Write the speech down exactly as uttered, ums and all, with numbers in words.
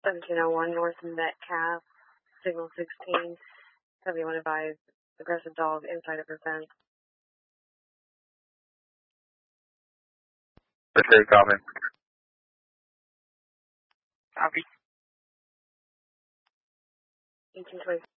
seventeen oh one North Metcalf, signal sixteen, seventy-one advised, aggressive dog inside of her fence. Okay, copy. Copy. eighteen twenty.